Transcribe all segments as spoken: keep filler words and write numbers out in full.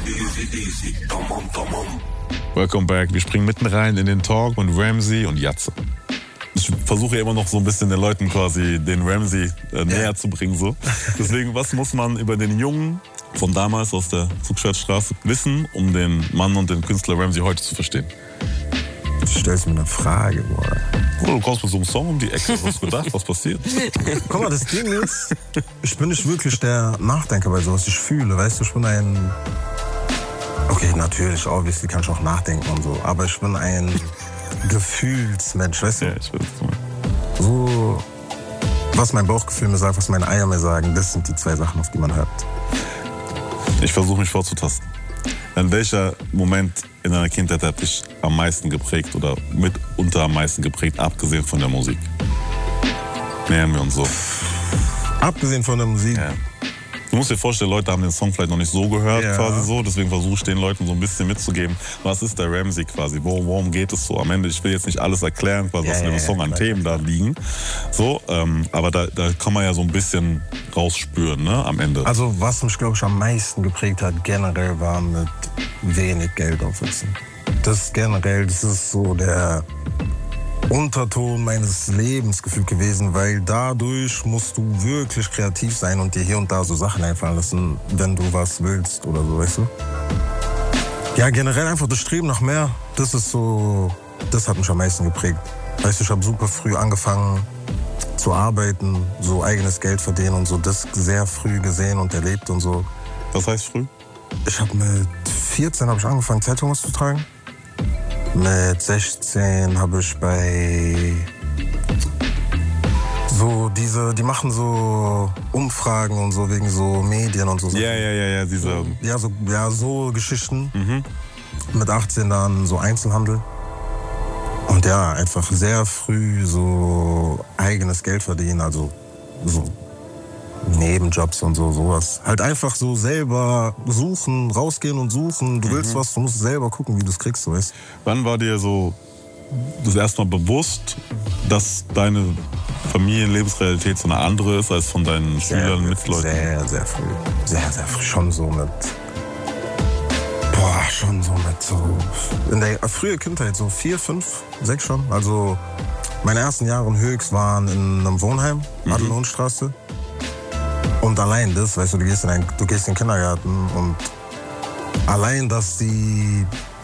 Welcome back. Wir springen mitten rein in den Talk und Ramsey und Yatze. Ich versuche ja immer noch so ein bisschen den Leuten quasi den Ramsey äh, näher ja. zu bringen. So. Deswegen, was muss man über den Jungen von damals aus der Zugschwertstraße wissen, um den Mann und den Künstler Ramsey heute zu verstehen? Du stellst mir eine Frage, boah. Oh, du kommst mit so einem Song um die Ecke. Was gedacht, was passiert? Guck mal, das Ding ist, ich bin nicht wirklich der Nachdenker bei sowas. Ich fühle, weißt du, ich bin ein... Okay, natürlich, obviously kann ich auch nachdenken und so. Aber ich bin ein Gefühlsmensch, weißt du? Ja, ich weiß, was du meinst. So, was mein Bauchgefühl mir sagt, was meine Eier mir sagen, das sind die zwei Sachen, auf die man hört. Ich versuche mich vorzutasten. In welcher Moment in deiner Kindheit hat dich am meisten geprägt oder mitunter am meisten geprägt, abgesehen von der Musik? Nähern wir uns so. Abgesehen von der Musik? Ja. Du musst dir vorstellen, Leute haben den Song vielleicht noch nicht so gehört, ja. quasi so. Deswegen versuche ich den Leuten so ein bisschen mitzugeben, was ist der Ramsey quasi, worum, worum geht es so am Ende. Ich will jetzt nicht alles erklären, quasi, ja, was in dem ja, Song ja, an klar, Themen klar. da liegen. So, ähm, aber da, da kann man ja so ein bisschen rausspüren, ne, am Ende. Also was mich, glaube ich, am meisten geprägt hat, generell war mit wenig Geld aufwachsen. Das generell, das ist so der Unterton meines Lebens gefühlt gewesen, weil dadurch musst du wirklich kreativ sein und dir hier und da so Sachen einfallen lassen, wenn du was willst oder so, weißt du? Ja, generell einfach das Streben nach mehr, das ist so, das hat mich am meisten geprägt. Weißt du, ich habe super früh angefangen zu arbeiten, so eigenes Geld verdienen und so, das sehr früh gesehen und erlebt und so. Was heißt früh? Ich habe mit vierzehn habe ich angefangen, Zeitungen zu tragen. Mit sechzehn habe ich bei so diese, die machen so Umfragen und so wegen so Medien und so. Ja, ja, ja, ja, diese... Ja, so, ja, so Geschichten. Mhm. Mit achtzehn dann so Einzelhandel. Und ja, einfach sehr früh so eigenes Geld verdienen, also so Nebenjobs und so, sowas. Halt einfach so selber suchen, rausgehen und suchen. Du willst mhm. was, du musst selber gucken, wie du es kriegst, so weißt. Wann war dir so das erste Mal bewusst, dass deine Familienlebensrealität so eine andere ist als von deinen sehr, Schülern, Mitleuten? Sehr, sehr früh. Sehr, sehr früh. Schon so mit... Boah, schon so mit so... In der frühen Kindheit, so vier, fünf, sechs schon. Also meine ersten Jahre in Höchst waren in einem Wohnheim, mhm. Adelhohenstraße. Und allein das, weißt du, du gehst in den, du gehst in den Kindergarten und allein, dass die...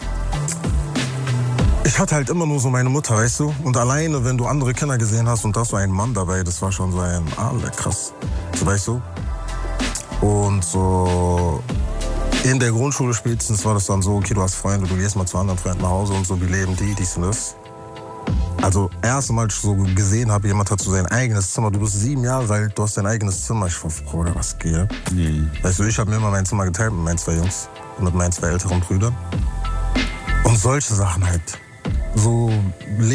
Ich hatte halt immer nur so meine Mutter, weißt du? Und alleine, wenn du andere Kinder gesehen hast und da so einen Mann dabei, das war schon so ein, ah, krass, so, weißt du? Und so in der Grundschule spätestens war das dann so, okay, du hast Freunde, du gehst mal zu anderen Freunden nach Hause und so, wie leben die, dies und das. Also, erst Mal, als ich so gesehen habe, jemand hat so sein eigenes Zimmer. Du bist sieben Jahre alt, du hast dein eigenes Zimmer. Ich war froh, oder was geht? Mhm. Weißt du, ich habe mir immer mein Zimmer geteilt mit meinen zwei Jungs und mit meinen zwei älteren Brüdern. Und solche Sachen halt. So